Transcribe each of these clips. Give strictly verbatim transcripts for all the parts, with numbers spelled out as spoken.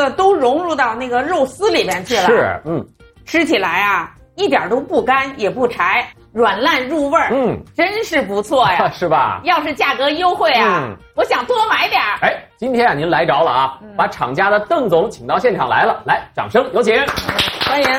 个都融入到那个肉丝里边去了。 是，嗯， 吃起来啊，一点都不干也不柴，软烂入味儿， 嗯， 真是不错呀， 是吧？ 要是价格优惠啊，嗯、我想多买点儿。 哎，今天啊，您来着了啊，嗯、把厂家的邓总请到现场来了，来，掌声有请， 欢迎。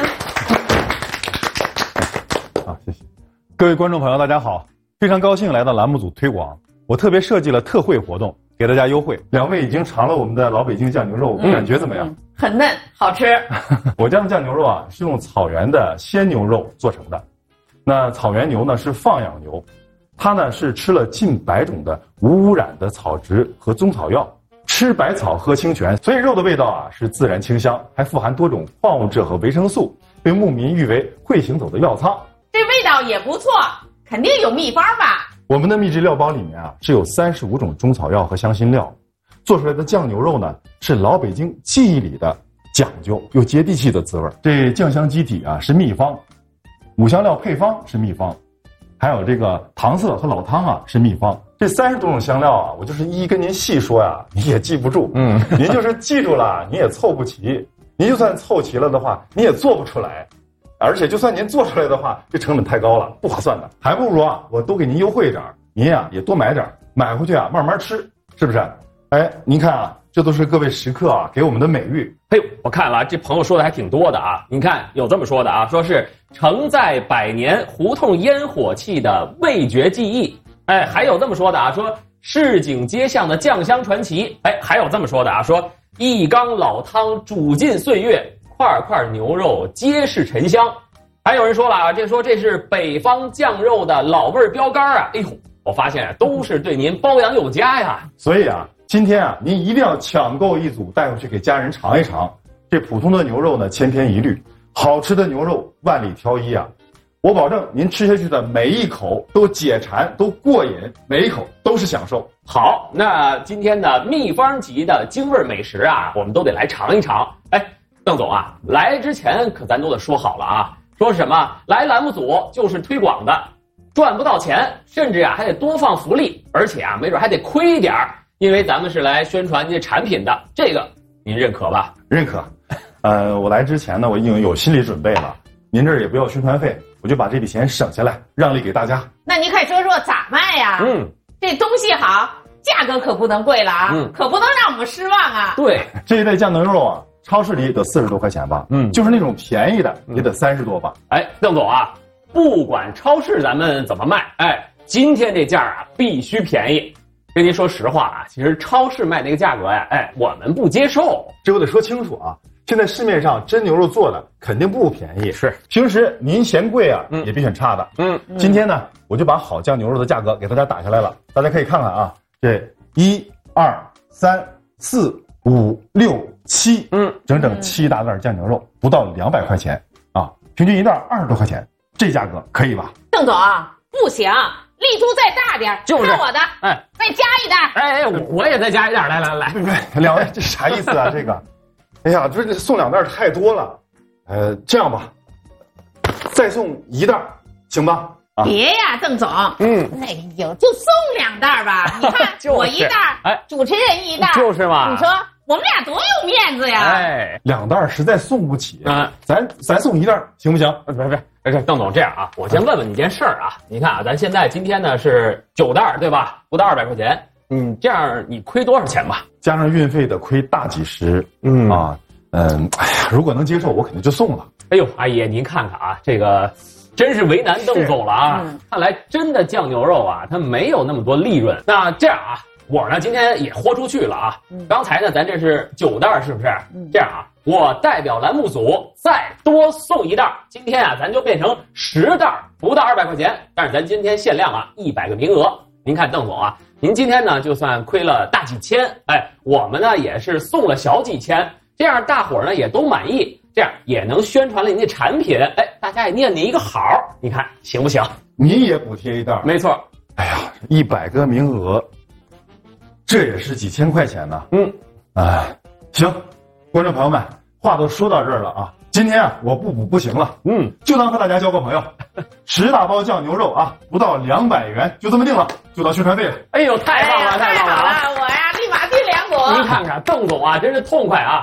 好，谢谢各位观众朋友，大家好，非常高兴来到栏目组推广，我特别设计了特惠活动，给大家优惠。两位已经尝了我们的老北京酱牛肉，嗯、感觉怎么样？嗯、 很嫩，好吃。 我家的酱牛肉啊，是用草原的鲜牛肉做成的。那草原牛呢是放养牛，它呢是吃了近百种的无污染的草植和中草药，吃百草喝清泉，所以肉的味道啊是自然清香，还富含多种矿物质和维生素，被牧民誉为会行走的药仓。 这味道也不错，肯定有秘方吧？ 我们的秘制料包里面啊是有三十五种中草药和香辛料，做出来的酱牛肉呢是老北京记忆里的讲究又接地气的滋味。这酱香基底啊是秘方，五香料配方是秘方，还有这个糖色和老汤啊是秘方。这三十多种香料啊，我就是一一跟您细说呀，你也记不住。嗯，您就是记住了，你也凑不齐。您就算凑齐了的话，你也做不出来。而且就算您做出来的话，这成本太高了，不划算的。还不如啊，我都给您优惠点儿，您呀、啊、也多买点儿，买回去啊慢慢吃，是不是？哎，您看啊，这都是各位食客啊给我们的美誉。 哎呦，我看了这朋友说的还挺多的啊。您看有这么说的啊，说是承载百年胡同烟火气的味觉记忆。哎，还有这么说的啊，说市井街巷的酱香传奇。哎，还有这么说的啊，说一缸老汤煮尽岁月，块块牛肉皆是沉香。还有人说了啊，这说这是北方酱肉的老味标杆啊。哎呦，我发现都是对您包养有加呀。 所以啊，今天啊，您一定要抢购一组带回去给家人尝一尝。这普通的牛肉呢，千篇一律；好吃的牛肉万里挑一啊。我保证您吃下去的每一口都解馋，都过瘾，每一口都是享受。 好，那今天的秘方级的京味美食啊，我们都得来尝一尝。哎，邓总啊，来之前可咱都得说好了啊，说什么来栏目组就是推广的，赚不到钱，甚至啊还得多放福利，而且啊没准还得亏一点儿，因为咱们是来宣传这产品的，这个您认可吧？ 认可。呃，我来之前呢，我已经有心理准备了，您这儿也不要宣传费，我就把这笔钱省下来，让利给大家。 那您快说说咋卖呀？嗯，这东西好，价格可不能贵了啊，嗯，可不能让我们失望啊。 对， 这一袋酱牛肉啊，超市里得四十多块钱吧？嗯，就是那种便宜的也得三十多吧？ 哎，邓总啊，不管超市咱们怎么卖，哎，今天这价啊必须便宜。跟您说实话啊，其实超市卖那个价格呀，哎，我们不接受。 这我得说清楚啊。现在市面上真牛肉做的肯定不便宜， 是平时您嫌贵啊，嗯、也别选差的。嗯，今天呢，我就把好酱牛肉的价格给大家打下来了，大家可以看看啊，这一二三四五六七，嗯，整整七大袋酱牛肉，不到两百块钱啊，平均一袋二十多块钱，这价格可以吧？ 邓总啊，不行，力度再大点， 就是看我的，哎，再加一袋， 哎哎，我也再加一袋，来来来， 不不，两位这啥意思啊？这个。哎呀，这送两袋太多了，呃，这样吧，再送一袋，行吧？ 啊、别呀，邓总，嗯，哎呦，就送两袋吧。你看，我一袋，哎，主持人一袋， 就是嘛。 你说我们俩多有面子呀！ 哎，两袋实在送不起啊，咱咱送一袋行不行？ 不是不是，哎，邓总这样啊，我先问问你件事儿啊。你看啊，咱现在今天呢是九袋，对吧？不到二百块钱。嗯，这样你亏多少钱吧？ 加上运费的亏大几十。嗯啊，嗯，哎呀，如果能接受，我肯定就送了。 哎呦，阿姨您看看啊，这个真是为难邓总了啊！嗯、看来真的酱牛肉啊，它没有那么多利润。那这样啊，我呢今天也豁出去了啊。嗯、刚才呢，咱这是九袋，是不是？嗯、这样啊，我代表栏目组再多送一袋，今天啊，咱就变成十袋，不到二百块钱。但是咱今天限量啊，一百个名额。您看邓总啊。您今天呢，就算亏了大几千，哎，我们呢也是送了小几千，这样大伙儿呢也都满意，这样也能宣传了您的产品，哎，大家也念您一个好，你看行不行？ 您也补贴一袋， 没错。 哎呀，一百个名额，这也是几千块钱呢。嗯，哎，行，观众朋友们，话都说到这儿了啊。今天啊，我不补不行了，嗯，就当和大家交个朋友。十大包酱牛肉啊，不到两百元，就这么定了，就当宣传费了。 哎呦，太棒了， 哎、 太棒了！ 太好了，我呀立马进两股。 您看看邓总啊，真是痛快啊！